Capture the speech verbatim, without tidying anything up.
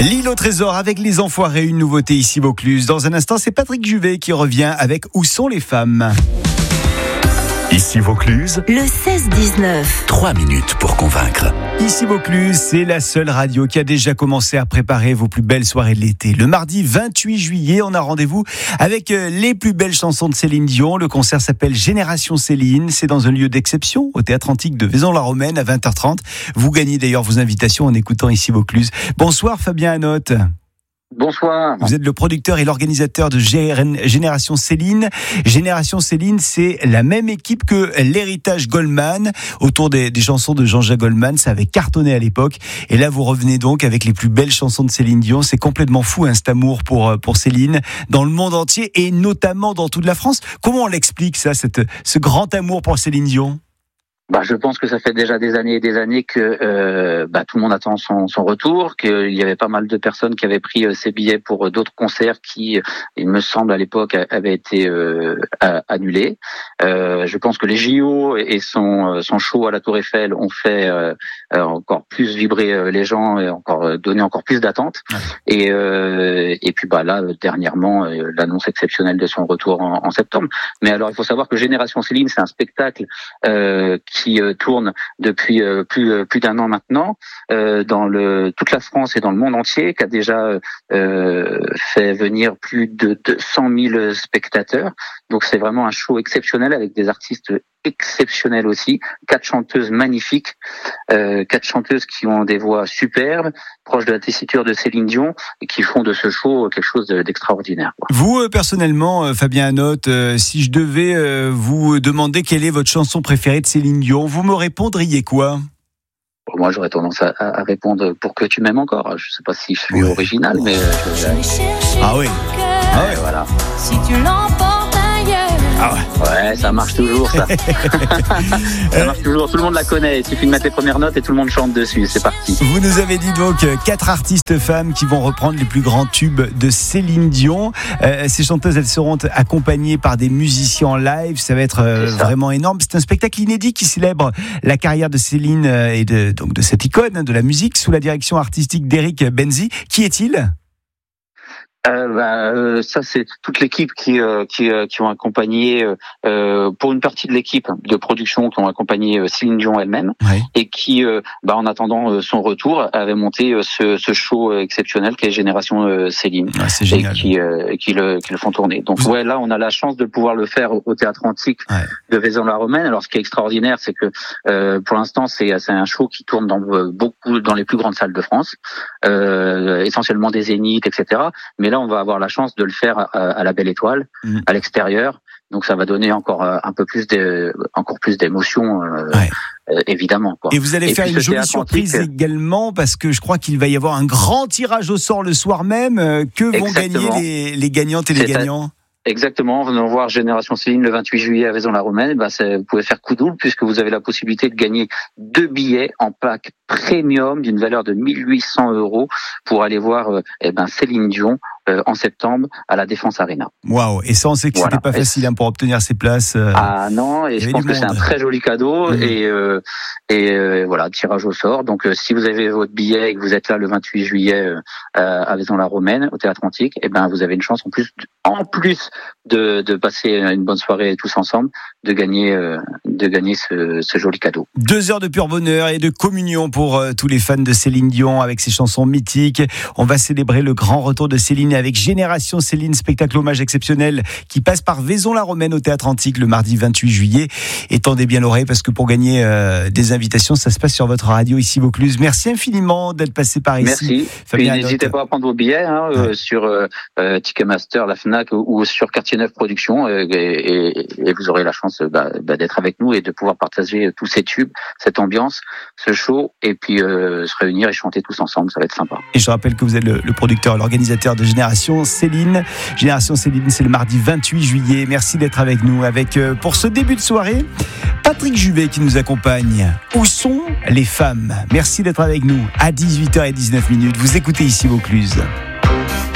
L'île au trésor avec les Enfoirés, une nouveauté ici Vaucluse. Dans un instant, c'est Patrick Juvet qui revient avec Où sont les femmes ? Ici Vaucluse, le seize dix-neuf. trois minutes pour convaincre. Ici Vaucluse, c'est la seule radio qui a déjà commencé à préparer vos plus belles soirées de l'été. Le mardi vingt-huit juillet, on a rendez-vous avec les plus belles chansons de Céline Dion. Le concert s'appelle Génération Céline. C'est dans un lieu d'exception, au Théâtre Antique de Vaison-la-Romaine à vingt heures trente. Vous gagnez d'ailleurs vos invitations en écoutant Ici Vaucluse. Bonsoir Fabien Hanotte. Bonsoir. Vous êtes le producteur et l'organisateur de Génération Céline. Génération Céline, c'est la même équipe que l'héritage Goldman. Autour des, des chansons de Jean-Jacques Goldman, ça avait cartonné à l'époque. Et là, vous revenez donc avec les plus belles chansons de Céline Dion. C'est complètement fou, hein, cet amour pour, pour Céline, dans le monde entier et notamment dans toute la France. Comment on l'explique, ça, cette, ce grand amour pour Céline Dion ? Bah, je pense que ça fait déjà des années et des années que euh, bah, tout le monde attend son, son retour, qu'il y avait pas mal de personnes qui avaient pris euh, ses billets pour euh, d'autres concerts qui, il me semble à l'époque, avaient été euh, annulés. Euh, je pense que les J O et son, son show à la Tour Eiffel ont fait euh, encore plus vibrer les gens et encore donné encore plus d'attentes. Ouais. Et, euh, et puis bah là, dernièrement, l'annonce exceptionnelle de son retour en, en septembre. Mais alors, il faut savoir que Génération Céline, c'est un spectacle euh, qui euh, tourne depuis euh, plus euh, plus d'un an maintenant euh, dans le toute la France et dans le monde entier, qui a déjà euh, fait venir plus de deux cent mille spectateurs. Donc c'est vraiment un show exceptionnel avec des artistes exceptionnels aussi, quatre chanteuses magnifiques, euh, quatre chanteuses qui ont des voix superbes, proches de la tessiture de Céline Dion et qui font de ce show quelque chose d'extraordinaire. Quoi. Vous, euh, personnellement, euh, Fabien Hanotte, euh, si je devais euh, vous demander quelle est votre chanson préférée de Céline Dion, vous me répondriez quoi ? Bon, moi, j'aurais tendance à, à répondre Pour que tu m'aimes encore. Je sais pas si je suis ouais. original, mais... Euh, je... Ah oui. Ah ouais, voilà. Si tu l'emportes ailleurs. Ah ouais. Ouais, ça marche toujours, ça. Ça marche toujours. Tout le monde la connaît. Il suffit de mettre les premières notes et tout le monde chante dessus. C'est parti. Vous nous avez dit donc quatre artistes femmes qui vont reprendre les plus grands tubes de Céline Dion. Euh, ces chanteuses, elles seront accompagnées par des musiciens en live. Ça va être euh, vraiment énorme. C'est un spectacle inédit qui célèbre la carrière de Céline et de, donc de cette icône de la musique sous la direction artistique d'Eric Benzi. Qui est-il ? Euh, bah, euh, ça c'est toute l'équipe qui euh, qui euh, qui ont accompagné euh, pour une partie de l'équipe de production qui ont accompagné euh, Céline Dion elle-même ouais. et qui euh, bah en attendant euh, son retour avait monté euh, ce ce show exceptionnel qui est Génération euh, Céline ouais, c'est génial. et qui euh, qui le qui le font tourner. Donc Vous... ouais là on a la chance de pouvoir le faire au Théâtre Antique ouais. de Vaison-la-Romaine. Alors ce qui est extraordinaire c'est que euh, pour l'instant c'est c'est un show qui tourne dans beaucoup dans les plus grandes salles de France, euh, essentiellement des Zéniths et cetera. Mais là on va avoir la chance de le faire à, à la Belle Étoile, mmh. à l'extérieur. Donc ça va donner encore un peu plus de, encore plus d'émotion, euh, ouais. euh, évidemment. Quoi. Et vous allez Et faire une jolie surprise Antique, également, parce que je crois qu'il va y avoir un grand tirage au sort le soir même. Que vont Exactement. gagner les, les gagnantes et les C'est gagnants ? Exactement, venons voir Génération Céline le vingt-huit juillet à Vaison-la-Romaine. Ben, vous pouvez faire coup double puisque vous avez la possibilité de gagner deux billets en pack premium d'une valeur de mille huit cents euros pour aller voir euh, eh ben, Céline Dion euh, en septembre à la Défense Arena. Waouh! Et ça, on sait que voilà. c'était pas facile hein, pour obtenir ces places. Euh, ah non, et je pense que c'est un très joli cadeau mmh. et euh, et euh, voilà, tirage au sort. Donc euh, si vous avez votre billet et que vous êtes là le vingt-huit juillet euh, à Vaison-la-Romaine au Théâtre Antique, eh ben vous avez une chance en plus en plus de de passer une bonne soirée tous ensemble, de gagner euh, de gagner ce, ce joli cadeau. Deux heures de pur bonheur et de communion pour euh, tous les fans de Céline Dion avec ses chansons mythiques. On va célébrer le grand retour de Céline avec Génération Céline, spectacle hommage exceptionnel qui passe par Vaison-la-Romaine au Théâtre Antique le mardi vingt-huit juillet. Et tendez bien l'oreille parce que pour gagner euh, des invitations, ça se passe sur votre radio ici Vaucluse. Merci infiniment d'être passé par ici. Merci. Fabien, n'hésitez pas à prendre vos billets hein, ouais. euh, sur euh, Ticketmaster, la Fnac ou, ou sur Quartier Neuf Productions euh, et, et, et vous aurez la chance bah, bah, d'être avec nous et de pouvoir partager tous ces tubes, cette ambiance, ce show et puis euh, se réunir et chanter tous ensemble. Ça va être sympa. Et je rappelle que vous êtes le, le producteur, l'organisateur de Génération Céline. Génération Céline, c'est le mardi vingt-huit juillet. Merci d'être avec nous. Avec euh, pour ce début de soirée, Patrick Juvet qui nous accompagne. Où sont les femmes ? Merci d'être avec nous à dix-huit heures dix-neuf. Vous écoutez ici Vaucluse.